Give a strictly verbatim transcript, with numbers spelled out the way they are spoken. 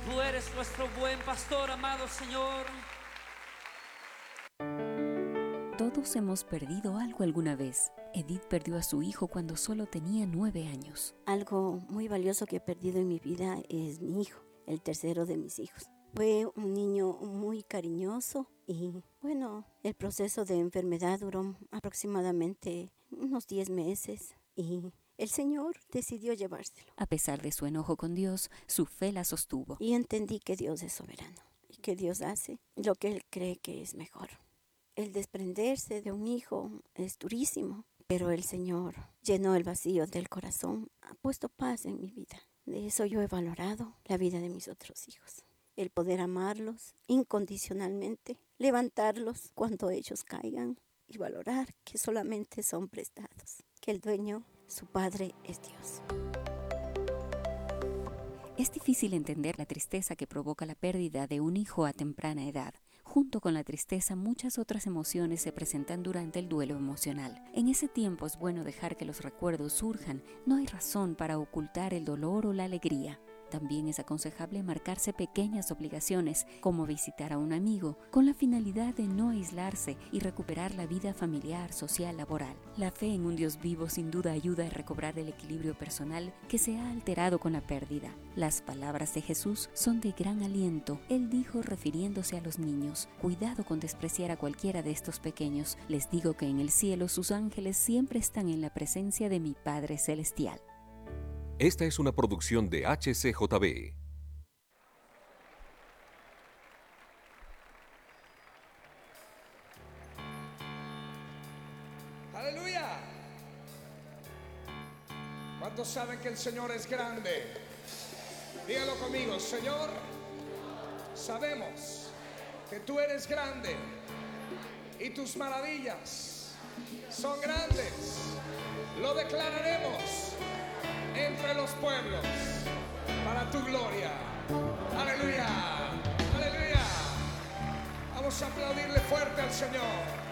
Tú eres nuestro buen pastor, amado Señor. Todos hemos perdido algo alguna vez. Edith perdió a su hijo cuando solo tenía nueve años. Algo muy valioso que he perdido en mi vida es mi hijo, el tercero de mis hijos. Fue un niño muy cariñoso y, bueno, el proceso de enfermedad duró aproximadamente unos diez meses y el Señor decidió llevárselo. A pesar de su enojo con Dios, su fe la sostuvo. Y entendí que Dios es soberano y que Dios hace lo que Él cree que es mejor. El desprenderse de un hijo es durísimo, pero el Señor llenó el vacío del corazón, ha puesto paz en mi vida. De eso yo he valorado la vida de mis otros hijos. El poder amarlos incondicionalmente, levantarlos cuando ellos caigan y valorar que solamente son prestados, que el dueño, su Padre, es Dios. Es difícil entender la tristeza que provoca la pérdida de un hijo a temprana edad. Junto con la tristeza, muchas otras emociones se presentan durante el duelo emocional. En ese tiempo es bueno dejar que los recuerdos surjan. No hay razón para ocultar el dolor o la alegría. También es aconsejable marcarse pequeñas obligaciones, como visitar a un amigo, con la finalidad de no aislarse y recuperar la vida familiar, social, laboral. La fe en un Dios vivo sin duda ayuda a recobrar el equilibrio personal que se ha alterado con la pérdida. Las palabras de Jesús son de gran aliento. Él dijo, refiriéndose a los niños: cuidado con despreciar a cualquiera de estos pequeños. Les digo que en el cielo sus ángeles siempre están en la presencia de mi Padre Celestial. Esta es una producción de H C J B. ¡Aleluya! ¿Cuántos saben que el Señor es grande? Dígalo conmigo: Señor, sabemos que tú eres grande y tus maravillas son grandes. Lo declararemos entre los pueblos para tu gloria. Aleluya, aleluya. Vamos a aplaudirle fuerte al Señor.